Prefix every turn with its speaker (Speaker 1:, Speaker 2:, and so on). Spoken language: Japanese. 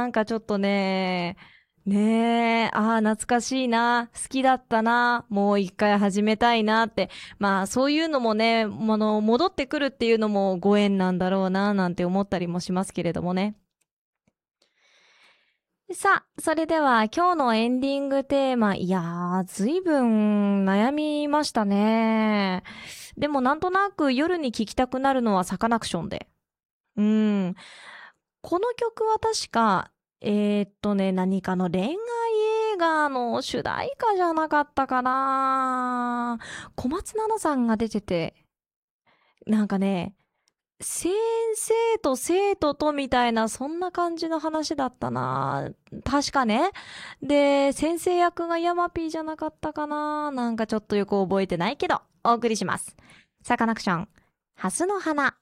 Speaker 1: なんかちょっとね、ねえ、ああ、懐かしいな、好きだったな、もう一回始めたいなって。まあ、そういうのもね、戻ってくるっていうのもご縁なんだろうな、なんて思ったりもしますけれどもね。さあ、それでは今日のエンディングテーマ、いやー、ずいぶん悩みましたね。でもなんとなく夜に聴きたくなるのはサカナクションで。うん。この曲は確か、何かの恋愛映画の主題歌じゃなかったかな。小松菜奈さんが出てて、なんかね、先生と生徒とみたいな、そんな感じの話だったな。確かね。で、先生役がヤマピーじゃなかったかな。なんかちょっとよく覚えてないけど、お送りします。サカナクション、ハスの花。